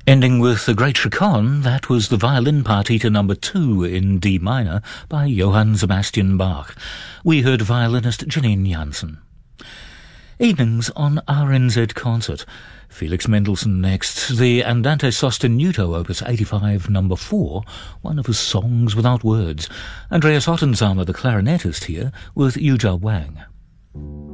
Ending with the Great Chaconne, that was the Violin Partita No. 2 in D minor by Johann Sebastian Bach. We heard violinist Janine Jansen. Evenings on RNZ Concert. Felix Mendelssohn next, the Andante Sostenuto Opus 85 No. 4, one of his songs without words. Andreas Ottensamer, the clarinetist here, with Yuja Wang.